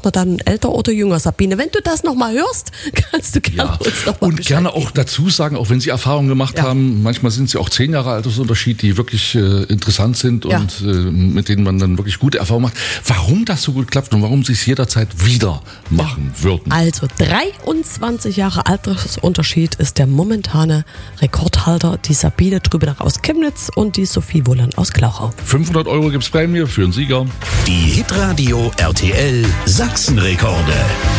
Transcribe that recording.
Partner dann älter oder jünger? Sabine, wenn du das nochmal hörst, kannst du gerne uns nochmal Und gerne auch dazu sagen, auch wenn Sie Erfahrungen gemacht haben, manchmal sind sie auch 10 Jahre Altersunterschied, die wirklich interessant sind und mit denen man dann wirklich gute Erfahrungen macht. Warum das so gut klappt und warum Sie es jederzeit wieder machen würden. Also 23 Jahre Altersunterschied ist der momentane Rekordhalter. Die Sabine Trübenach aus Chemnitz und die Sophie Wohland aus Glauchau. 500 € gibt's Prämie für einen Sieger. Die Hitradio RTL Sachsenrekorde.